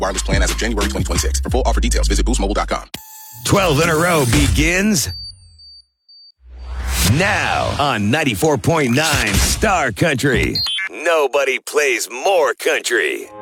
wireless plan as of January 2026. For full offer details, visit boostmobile.com. 12 in a row begins now on 94.9 Star Country. Nobody plays more country.